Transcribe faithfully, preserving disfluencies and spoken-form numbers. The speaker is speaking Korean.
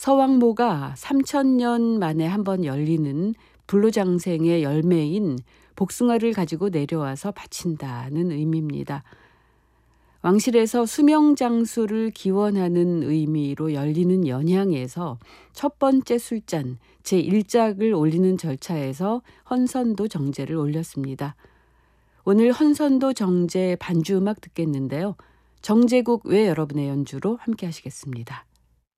서왕모가 삼천 년 만에 한 번 열리는 불로장생의 열매인 복숭아를 가지고 내려와서 바친다는 의미입니다. 왕실에서 수명장수를 기원하는 의미로 열리는 연향에서 첫 번째 술잔 제일 짝을 올리는 절차에서 헌선도 정제를 올렸습니다. 오늘 헌선도 정제 반주 음악 듣겠는데요. 정제국 외 여러분의 연주로 함께 하시겠습니다.